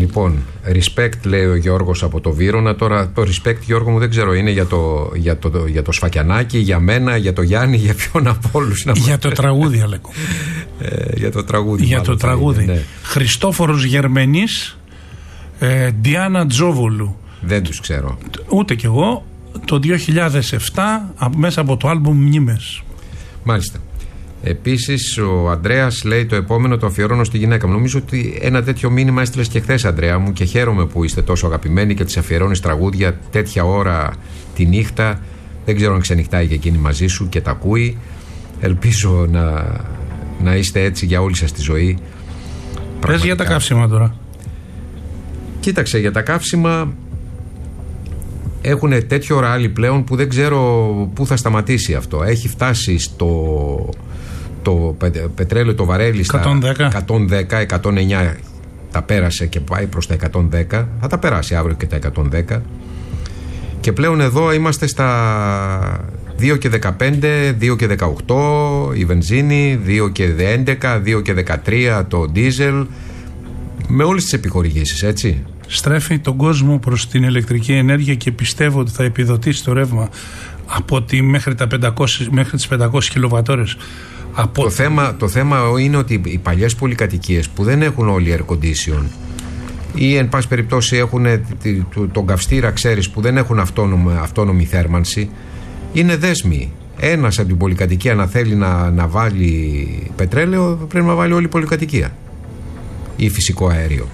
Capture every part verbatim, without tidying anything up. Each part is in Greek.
Λοιπόν, respect λέει ο Γιώργος από το Βύρωνα. Τώρα το respect, Γιώργο μου, δεν ξέρω, είναι για το, για το, για το Σφακιανάκι, για μένα, για το Γιάννη, για ποιον από όλους? Για το τραγούδι, Αλέκο. ε, για το τραγούδι. Για το τραγούδι. Είναι, ναι. Χριστόφορος Γερμενής, ε, Διάννα Τζόβολου. Δεν τους ξέρω. Ούτε κι εγώ. Το δύο χιλιάδες επτά, μέσα από το άλμπουμ Μνήμες. Μάλιστα. Επίσης ο Ανδρέας λέει το επόμενο το αφιερώνω στη γυναίκα μου. Νομίζω ότι ένα τέτοιο μήνυμα έστειλες και χθες, Ανδρέα μου, και χαίρομαι που είστε τόσο αγαπημένοι και της αφιερώνεις τραγούδια τέτοια ώρα τη νύχτα. Δεν ξέρω αν ξενυχτάει και εκείνη μαζί σου και τα ακούει. Ελπίζω να, να είστε έτσι για όλη σας τη ζωή. Πες για τα καύσιμα τώρα. Κοίταξε, για τα καύσιμα έχουν τέτοιο ράλι πλέον που δεν ξέρω πού θα σταματήσει αυτό. Έχει φτάσει στο το πετρέλαιο, το βαρέλι στα εκατόν δέκα, εκατόν εννιά τα πέρασε και πάει προς τα εκατόν δέκα. Θα τα περάσει αύριο και τα εκατόν δέκα. Και πλέον εδώ είμαστε στα δύο και δεκαπέντε, δύο και δεκαοκτώ η βενζίνη, δύο και έντεκα, δύο και δεκατρία το ντίζελ, με όλες τις επιχορηγήσεις, έτσι. Στρέφει τον κόσμο προς την ηλεκτρική ενέργεια και πιστεύω ότι θα επιδοτήσει το ρεύμα από τη, μέχρι, τα πεντακόσιες, μέχρι τις πεντακόσιες κιλοβατόρες. Από... Το, θέμα, το θέμα είναι ότι οι παλιές πολυκατοικίες που δεν έχουν όλοι air condition ή εν πάση περιπτώσει έχουν τον καυστήρα, ξέρεις, που δεν έχουν αυτόνομη, αυτόνομη θέρμανση, είναι δέσμοι. Ένας από την πολυκατοικία να θέλει να, να βάλει πετρέλαιο, πρέπει να βάλει όλη η πολυκατοικία ή φυσικό αέριο.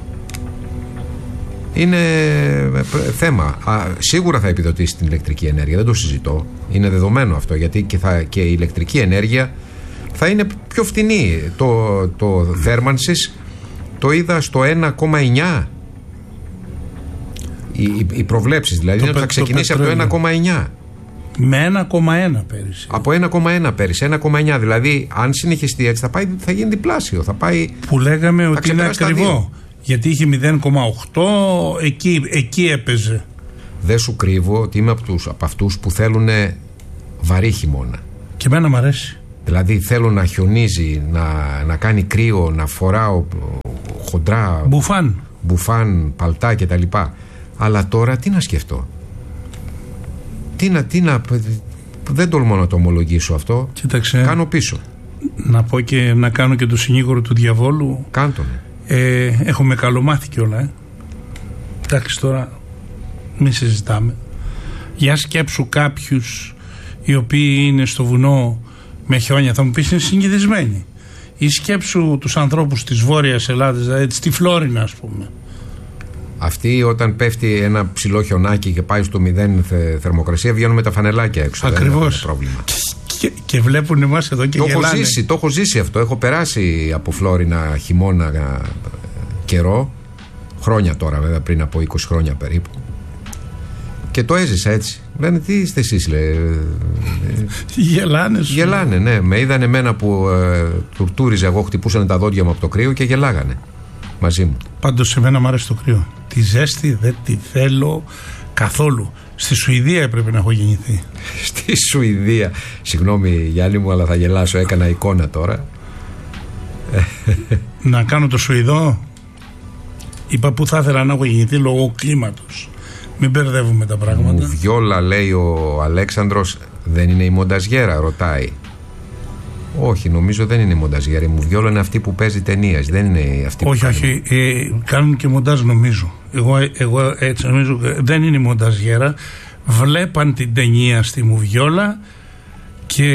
Είναι θέμα. Α, σίγουρα θα επιδοτήσει την ηλεκτρική ενέργεια, δεν το συζητώ. Είναι δεδομένο αυτό, γιατί και, θα, και η ηλεκτρική ενέργεια θα είναι πιο φτηνή. Το, το θέρμανσης το είδα στο ένα κόμμα εννιά. Οι, οι, οι προβλέψεις δηλαδή είναι ότι θα ξεκινήσει από το ένα κόμμα εννιά. Με ένα κόμμα ένα πέρυσι. Από ένα κόμμα ένα πέρυσι, ένα κόμμα εννιά. Δηλαδή, αν συνεχιστεί έτσι, θα, πάει, θα γίνει διπλάσιο. Θα πάει, που λέγαμε ότι είναι ακριβό. Γιατί είχε μηδέν κόμμα οκτώ, εκεί, εκεί έπαιζε. Δεν σου κρύβω ότι είμαι από, τους, από αυτούς που θέλουν βαρύ χειμώνα. Και εμένα μ' αρέσει. Δηλαδή θέλω να χιονίζει, να, να κάνει κρύο, να φοράω χοντρά μπουφάν, μπουφάν παλτά κτλ. Αλλά τώρα τι να σκεφτώ. Τι να, τι να, δεν τολμώ να το ομολογήσω αυτό. Κοίταξε, κάνω πίσω. Να πω και να κάνω και το συνήγορο του διαβόλου. Κάντον. Ε, έχουμε καλομάθει κιόλα. Ε. Εντάξει, τώρα μην συζητάμε. Για σκέψου κάποιους οι οποίοι είναι στο βουνό με χιόνια, θα μου πεις είναι συγκινδισμένοι. Ή σκέψου τους ανθρώπους της Βόρειας Ελλάδας, δηλαδή στη Φλόρινα, ας πούμε. Αυτοί όταν πέφτει ένα ψηλό χιονάκι και πάει στο μηδέν θε, θερμοκρασία, βγαίνουν με τα φανελάκια έξω. Ακριβώς. Πρόβλημα. Και, και βλέπουν εμάς εδώ και το γελάνε. Έχω ζήσει, το έχω ζήσει αυτό. Έχω περάσει από Φλόρινα χειμώνα καιρό. Χρόνια τώρα, βέβαια, πριν από είκοσι χρόνια περίπου. Και το έζησα έτσι. Λένε, τι είστε εσείς, λέει. Γελάνε σου. Γελάνε, ναι. Με είδαν εμένα που ε, τουρτούριζα, εγώ χτυπούσαν τα δόντια μου από το κρύο και γελάγανε μαζί μου. Πάντως εμένα μου αρέσει το κρύο. Τη ζέστη δεν τη θέλω καθόλου. Στη Σουηδία έπρεπε να έχω γεννηθεί. Στη Σουηδία. Συγγνώμη Γιάννη μου, αλλά θα γελάσω. Έκανα εικόνα τώρα. Να κάνω το Σουηδό. Είπα που θα ήθελα να έχω γεννηθεί λόγω κλίματος. Μην μπερδεύουμε τα πράγματα. Μου βιόλα, λέει ο Αλέξανδρος, δεν είναι η μονταζιέρα, ρωτάει. Όχι, νομίζω δεν είναι η μονταζιέρα. Η Μουβιόλα είναι αυτή που παίζει ταινίες. Δεν είναι αυτή που. Όχι, όχι. Ε, κάνουν και μοντάζ, νομίζω. Εγώ, εγώ έτσι νομίζω. Δεν είναι η μονταζιέρα. Βλέπαν την ταινία στη Μουβιόλα και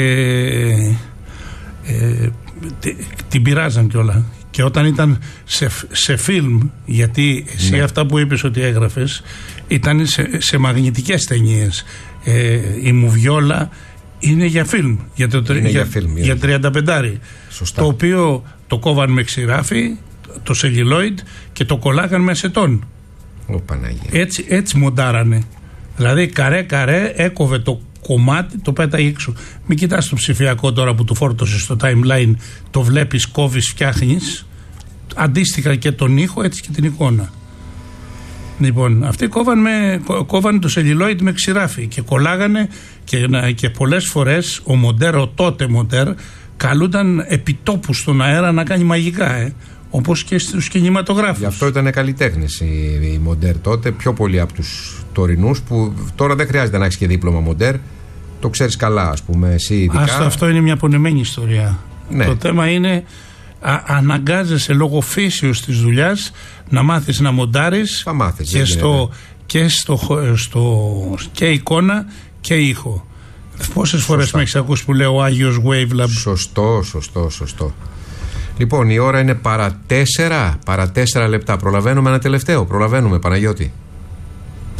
ε, την πειράζαν κιόλα. Και όταν ήταν σε, σε φιλμ, γιατί εσύ ναι. αυτά που είπες ότι έγραφες ήταν σε, σε μαγνητικές ταινίες. Ε, η Μουβιόλα είναι για φιλμ, για, το, είναι για, για, film, για τριάντα πέντε. Σωστά. Το οποίο το κόβαν με ξηράφι, το σελιλόιντ και το κολλάγαν με ασετόν. Ω Παναγία. Έτσι, έτσι μοντάρανε. Δηλαδή καρέ καρέ έκοβε το κομμάτι, το πέταγε έξω. Μην κοιτάς το ψηφιακό τώρα που του φόρτωσε στο timeline, το βλέπεις, κόβεις, φτιάχνεις. Αντίστοιχα και τον ήχο, έτσι και την εικόνα. Λοιπόν, αυτοί κόβαν, με, κόβαν το σελιλόιντ με ξηράφι και κολλάγανε και, και πολλές φορές ο Μοντέρ, ο τότε Μοντέρ, καλούνταν επιτόπου στον αέρα να κάνει μαγικά. Ε. όπως και στους κινηματογράφους. Γι' αυτό ήταν καλλιτέχνες οι, οι Μοντέρ τότε, πιο πολλοί από τους τωρινούς, που τώρα δεν χρειάζεται να έχεις και δίπλωμα Μοντέρ, το ξέρεις καλά, ας πούμε, εσύ ειδικά. Άστο, αυτό είναι μια πονεμένη ιστορία. Ναι. Το θέμα είναι α, αναγκάζεσαι λόγω φύσεως της δουλειάς να μάθεις να μοντάρεις. Θα μάθεις, και, στο, και, στο, στο, και εικόνα και ήχο. Πόσες φορές με έχεις ακούσει που λέω Άγιος Wavelab? Σωστό, σωστό, σωστό. Λοιπόν, η ώρα είναι παρά τέσσερα, παρά τέσσερα λεπτά. Προλαβαίνουμε ένα τελευταίο. Προλαβαίνουμε, Παναγιώτη.